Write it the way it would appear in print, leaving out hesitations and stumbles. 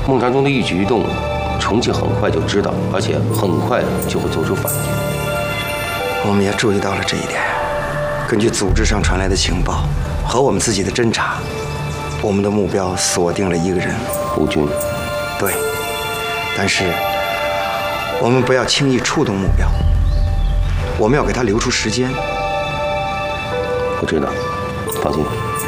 孟长中的一举一动，重庆很快就知道，而且很快就会做出反应。 我们也注意到了这一点。根据组织上传来的情报和我们自己的侦查，我们的目标锁定了一个人， 胡军。 对，但是我们不要轻易触动目标，我们要给他留出时间。 我知道，放心。